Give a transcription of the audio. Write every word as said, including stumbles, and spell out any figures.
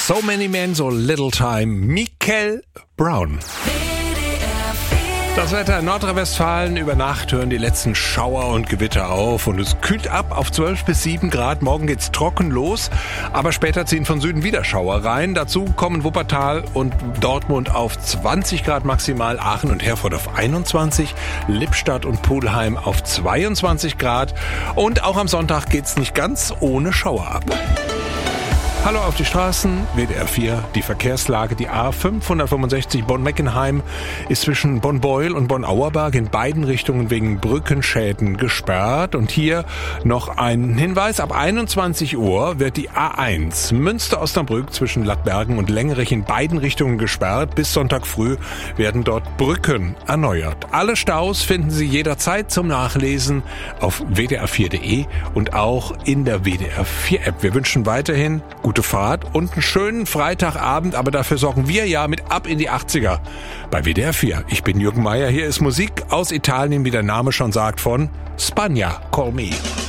So Many Men, So Little Time, Michael Brown. Das Wetter in Nordrhein-Westfalen. Über Nacht hören die letzten Schauer und Gewitter auf und es kühlt ab auf zwölf bis sieben Grad. Morgen geht's trocken los, aber später ziehen von Süden wieder Schauer rein. Dazu kommen Wuppertal und Dortmund auf zwanzig Grad maximal, Aachen und Herford auf einundzwanzig, Lippstadt und Pulheim auf zweiundzwanzig Grad. Und auch am Sonntag geht's nicht ganz ohne Schauer ab. Hallo auf die Straßen, W D R vier, die Verkehrslage. Die A fünfhundertfünfundsechzig Bonn-Meckenheim ist zwischen Bonn-Beuel und Bonn-Auerbach in beiden Richtungen wegen Brückenschäden gesperrt. Und hier noch ein Hinweis, ab einundzwanzig Uhr wird die A eins Münster-Osnabrück zwischen Lattbergen und Lengerich in beiden Richtungen gesperrt. Bis Sonntag früh werden dort Brücken erneuert. Alle Staus finden Sie jederzeit zum Nachlesen auf w d r vier punkt d e und auch in der W D R vier App. Wir wünschen weiterhin gute Fahrt und einen schönen Freitagabend, aber dafür sorgen wir ja mit Ab in die achtziger bei W D R vier. Ich bin Jürgen Meier, hier ist Musik aus Italien, wie der Name schon sagt, von Spagna, Call Me.